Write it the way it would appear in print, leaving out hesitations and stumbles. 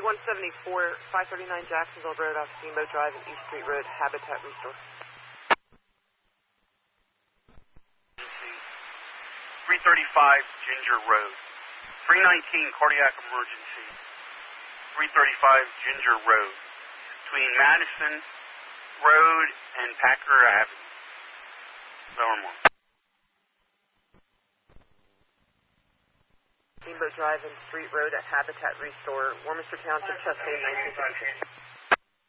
174, 539 Jacksonville Road off Steamboat Drive and East Street Road, Habitat Restore. 335 Ginger Road. 319 Cardiac Emergency. 335 Ginger Road. Between Madison Road and Packer Avenue. Bellarmore. Steamboat Drive and Street Road at Habitat Restore, Warminster Township, Chastain, 1956.